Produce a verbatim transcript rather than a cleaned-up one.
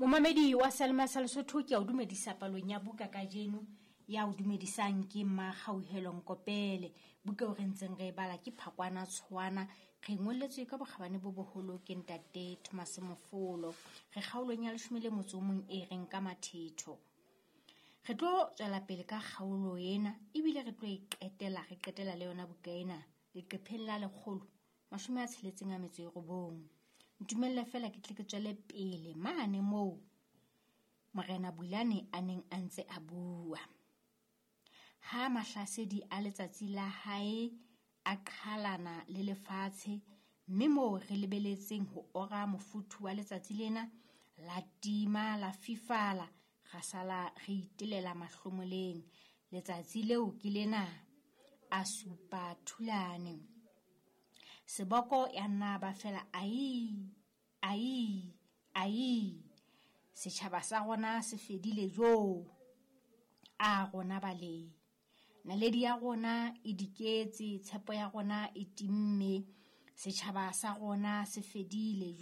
Momamedi wa Salma sa Lesotho ke a o dumedisa palong ya buka ka jeno ya o dumedisang ke Makgauhelo Nkopele. Buka o re ntseng re bala ke Phakwana Tshwana, re ngoletswe ka bokgabane bo boholo ke Ntate Thomas Mofolo. Re kgaolong ya leshome le motso o mong e reng ka Mathetho. Re tlo tswela pele ka kgaolo ena ebile re tlo e qetela re qetela le yona buka ena leqepheng la lekgolo mashome a tsheletseng a metso e robong. Ntumelle fela ke tle ke tswele pele mane moo Morena Bulane a neng a ntse a bua. Ha mahlasedi a letsatsi la hae a qhalana le lefatshe, mme moo re lebeletseng ho ora mofuthu wa letsatsi lena la tima la fifala, ra sala re itelela mahlomoleng. Letsatsi leo ke lena a supa thulane. Seboko ya naba fela ai ai ai, setjhaba sa rona se fedile jo, a rona bale. Naledi ya rona e diketse, tshepo ya rona e timme, setjhaba sa rona se fedile jo.